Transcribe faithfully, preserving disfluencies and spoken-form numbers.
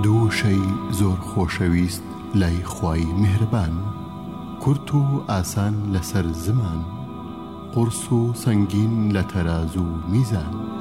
دوو شەی زۆر خۆشەویست لای خوای میهرەبان، کورت و ئاسان لەسەر زمان، قورس و سەنگین لە تەراز و میزان.